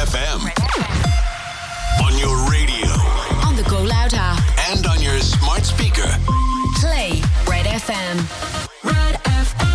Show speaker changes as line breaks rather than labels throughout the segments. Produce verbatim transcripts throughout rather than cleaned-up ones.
F M. On your radio.
On the Go Loud app.
And on your smart speaker.
Play Red F M. Red F M.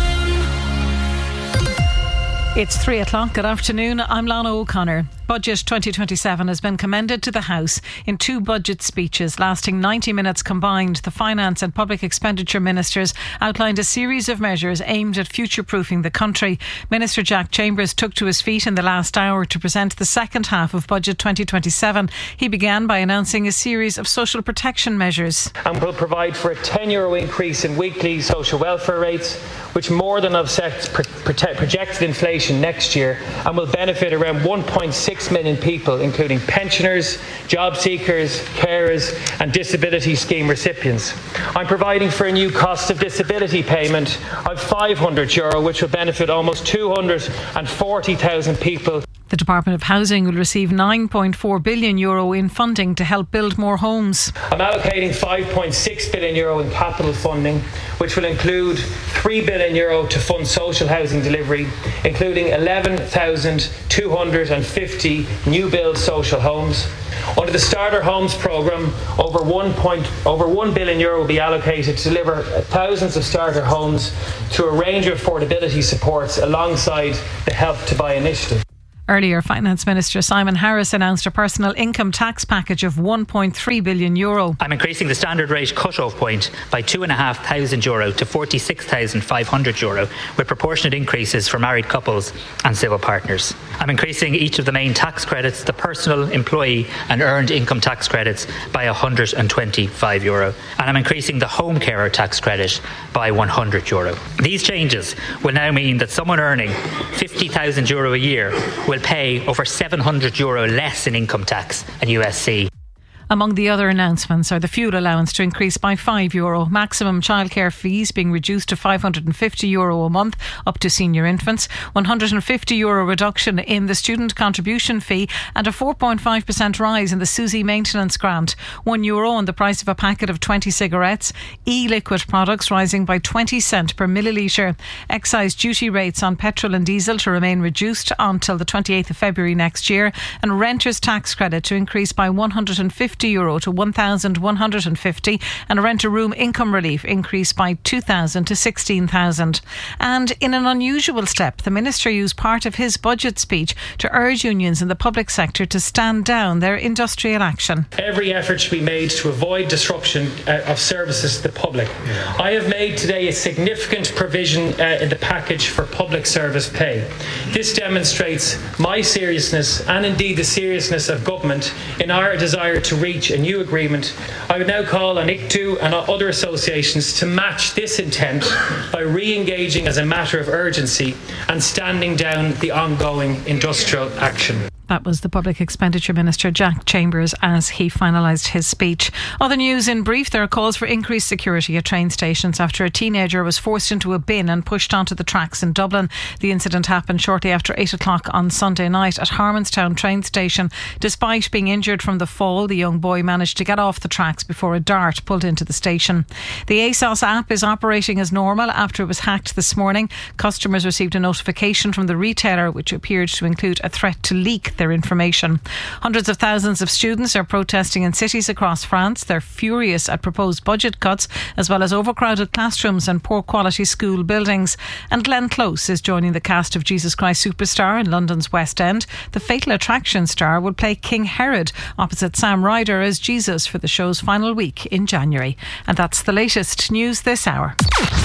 It's three o'clock. Good afternoon. I'm Lana O'Connor. Budget twenty twenty-seven has been commended to the House in two budget speeches lasting ninety minutes combined. The Finance and Public Expenditure Ministers outlined a series of measures aimed at future-proofing the country. Minister Jack Chambers took to his feet in the last hour to present the second half of Budget twenty twenty-seven. He began by announcing a series of social protection measures.
And will provide for a ten euro increase in weekly social welfare rates, which more than offsets pro- prote- projected inflation next year and will benefit around one point six million people, including pensioners, job seekers, carers and disability scheme recipients. I'm providing for a new cost of disability payment of five hundred euro, which will benefit almost two hundred forty thousand people.
The Department of Housing will receive nine point four billion euro in funding to help build more homes.
I'm allocating five point six billion euro in capital funding, which will include three billion euro to fund social housing delivery, including eleven thousand two hundred fifty new build social homes. Under the Starter Homes programme, over one point over one billion euro will be allocated to deliver thousands of starter homes through a range of affordability supports alongside the Help to Buy initiative.
Earlier, Finance Minister Simon Harris announced a personal income tax package of one point three billion euro.
I'm increasing the standard rate cut-off point by two thousand five hundred euro to forty-six thousand five hundred euro, with proportionate increases for married couples and civil partners. I'm increasing each of the main tax credits, the personal, employee and earned income tax credits, by one hundred twenty-five euro. And I'm increasing the home carer tax credit by one hundred euro. These changes will now mean that someone earning fifty thousand euro a year will pay over seven hundred euro less in income tax and U S C.
Among the other announcements are the fuel allowance to increase by five euro, maximum childcare fees being reduced to five hundred fifty euro a month up to senior infants, one hundred fifty euro reduction in the student contribution fee and a four point five percent rise in the SUSI maintenance grant, one euro on the price of a packet of twenty cigarettes, e-liquid products rising by twenty cent per millilitre, excise duty rates on petrol and diesel to remain reduced until the twenty-eighth of February next year, and renters tax credit to increase by one hundred fifty euro to one thousand one hundred fifty, and a rent-a-room income relief increased by two thousand to sixteen thousand. And in an unusual step, the Minister used part of his budget speech to urge unions in the public sector to stand down their industrial action.
Every effort should be made to avoid disruption uh, of services to the public. Yeah. I have made today a significant provision uh, in the package for public service pay. This demonstrates my seriousness and indeed the seriousness of government in our desire to reach a new agreement. I would now call on I C T U and other associations to match this intent by re-engaging as a matter of urgency and standing down the ongoing industrial action.
That was the Public Expenditure Minister Jack Chambers as he finalised his speech. Other news in brief, there are calls for increased security at train stations after a teenager was forced into a bin and pushed onto the tracks in Dublin. The incident happened shortly after eight o'clock on Sunday night at Harmonstown train station. Despite being injured from the fall, the young boy managed to get off the tracks before a dart pulled into the station. The ASOS app is operating as normal after it was hacked this morning. Customers received a notification from the retailer which appeared to include a threat to leak their information. Hundreds of thousands of students are protesting in cities across France. They're furious at proposed budget cuts as well as overcrowded classrooms and poor quality school buildings. And Glenn Close is joining the cast of Jesus Christ Superstar in London's West End. The Fatal Attraction star will play King Herod opposite Sam Ryder as Jesus for the show's final week in January. And that's the latest news this hour.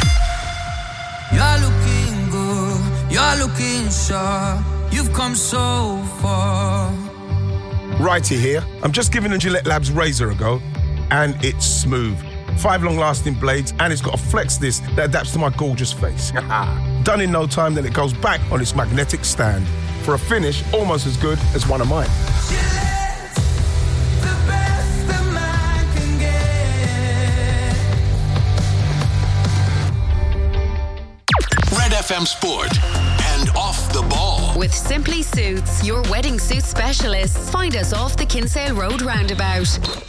You're looking good, you're looking sharp. You've come so far.
Righty here. I'm just giving the Gillette Labs razor a go, and it's smooth. Five long-lasting blades, and it's got a flex disc that adapts to my gorgeous face. Done in no time, then it goes back on its magnetic stand for a finish almost as good as one of mine.
Gillette, the best a man can get.
Red F M Sport and Off the Ball.
With Simply Suits, your wedding suit specialists. Find us off the Kinsale Road roundabout.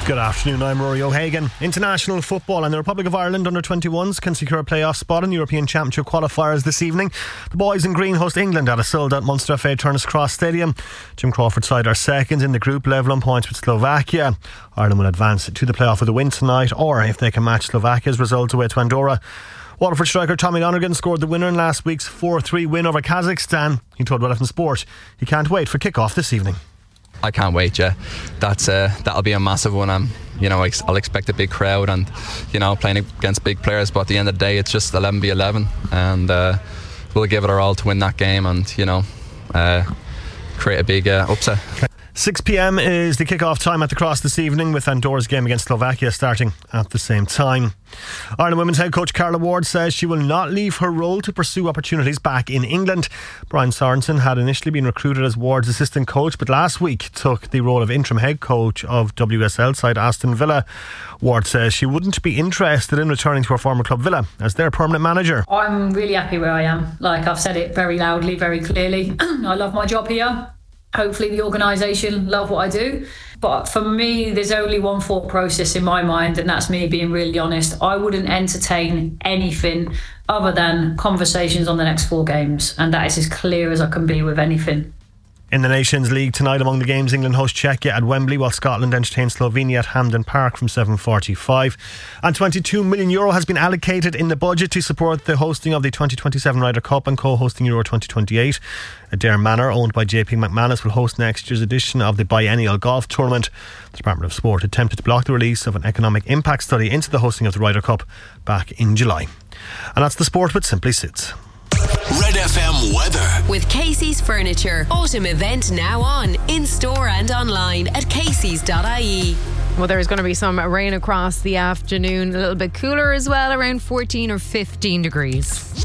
Good afternoon, I'm Rory O'Hagan. International football and the Republic of Ireland under twenty-ones can secure a playoff spot in the European Championship qualifiers this evening. The boys in green host England at a sold-out Munster F A Turner's Cross Stadium. Jim Crawford's side are second in the group, level on points with Slovakia. Ireland will advance to the playoff with a win tonight, or if they can match Slovakia's result away to Andorra. Waterford striker Tommy Lonergan scored the winner in last week's four three win over Kazakhstan. He told Red F M Sport he can't wait for kick-off this evening.
I can't wait, yeah. That's uh, that'll be a massive one. I'm, you know, I'll expect a big crowd and, you know, playing against big players. But at the end of the day, it's just eleven v eleven, and uh, we'll give it our all to win that game and, you know, uh, create a big uh, upset.
six p.m. is the kick-off time at the Cross this evening, with Andorra's game against Slovakia starting at the same time. Ireland women's head coach Carla Ward says she will not leave her role to pursue opportunities back in England. Brian Sorensen had initially been recruited as Ward's assistant coach, but last week took the role of interim head coach of W S L side Aston Villa. Ward says she wouldn't be interested in returning to her former club Villa as their permanent manager.
I'm really happy where I am. Like, I've said it very loudly, very clearly. I love my job here. Hopefully the organisation love what I do. But for me, there's only one thought process in my mind, and that's me being really honest. I wouldn't entertain anything other than conversations on the next four games. And that is as clear as I can be with anything.
In the Nations League tonight, among the games, England host Czechia at Wembley, while Scotland entertain Slovenia at Hampden Park from seven forty-five. And twenty-two million euro has been allocated in the budget to support the hosting of the twenty twenty-seven Ryder Cup and co-hosting Euro twenty twenty-eight. Adare Manor, owned by J P McManus, will host next year's edition of the biennial golf tournament. The Department of Sport attempted to block the release of an economic impact study into the hosting of the Ryder Cup back in July. And that's the sport with Simply Suits.
Red F M weather.
With Casey's Furniture. Autumn event now on. In store and online at caseys dot I E.
Well, there's going to be some rain across the afternoon. A little bit cooler as well, around fourteen or fifteen degrees.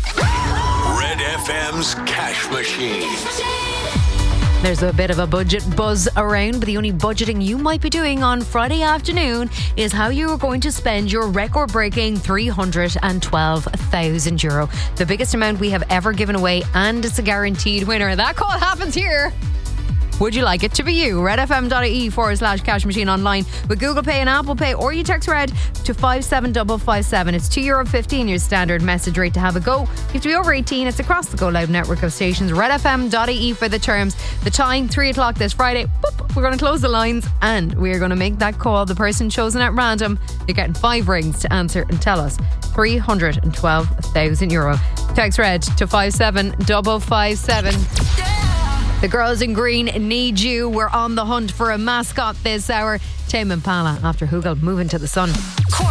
Red F M's Cash Machine.
There's a bit of a budget buzz around, but the only budgeting you might be doing on Friday afternoon is how you are going to spend your record-breaking three hundred twelve thousand euro. The biggest amount we have ever given away, and it's a guaranteed winner. That call happens here. Would you like it to be you? redfm.ie forward slash cash machine online with Google Pay and Apple Pay, or you text RED to five seven five five seven. It's two euro fifteen your standard message rate to have a go. You have to be over eighteen. It's across the Go Loud network of stations. redfm.ie for the terms. The time, three o'clock this Friday. Boop, we're going to close the lines and we're going to make that call. The person chosen at random, you're getting five rings to answer and tell us three hundred twelve thousand euro. Text RED to five seven five five seven. The girls in green need you. We're on the hunt for a mascot this hour. Tame Impala after Hugel moving to the sun.